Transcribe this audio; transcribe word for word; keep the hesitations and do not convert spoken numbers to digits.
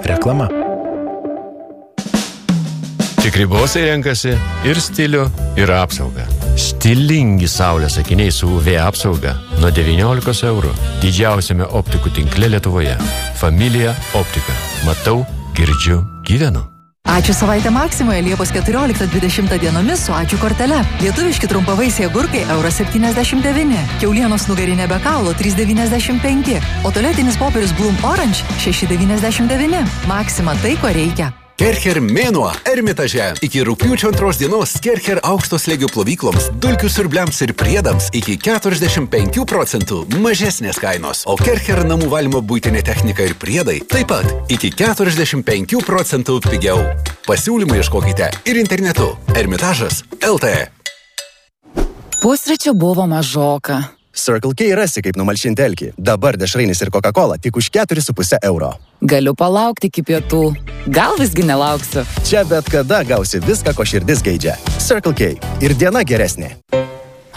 Reklama. Tikri bosai renkasi ir stilių, ir apsaugą. Stilingi saulės akiniai su U V apsauga nuo devyniolikos eurų. Didžiausiame optikų tinkle Lietuvoje. Familija Optika. Matau, girdžiu, gyvenu. Ačiū savaitę Maksimoje Liepos keturioliktą dvidešimtą dienomis su ačiū kortele. Lietuviški trumpavaisiai agurkai euro septyniasdešimt devyni. Kiaulienos nugarinė be kaulo trys devyniasdešimt penki. O tualetinis popierius Bloom Orange šeši devyniasdešimt devyni. Maksima tai, ko reikia. Kercher mėnuo Ermitaže. Iki rugpjūčio antros dienos Kercher aukšto slėgio plovykloms, dulkių siurbliams ir priedams iki keturiasdešimt penkių procentų mažesnės kainos. O Kercher namų valymo buitinė technika ir priedai taip pat iki keturiasdešimt penkių procentų pigiau. Pasiūlymų ieškokite ir internetu. Ermitažas L T. Pusryčių buvo mažoka. Circle K rasi, kaip numalšinti alkį. Dabar dešrainis ir Coca-Cola tik už keturis su puse euro. Galiu palaukti iki pietų. Gal visgi nelauksiu. Čia bet kada gausi viską, ko širdis geidžia. Circle K. Ir diena geresnė.